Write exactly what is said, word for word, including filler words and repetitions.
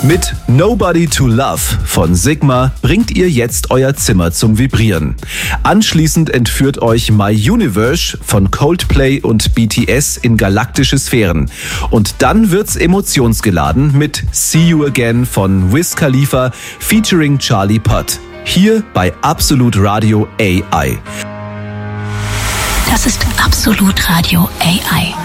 Mit Nobody to Love von Sigma bringt ihr jetzt euer Zimmer zum Vibrieren. Anschließend entführt euch My Universe von Coldplay und B T S in galaktische Sphären. Und dann wird's emotionsgeladen mit See You Again von Wiz Khalifa featuring Charlie Puth. Hier bei Absolut Radio A I. Das ist Absolut Radio A I.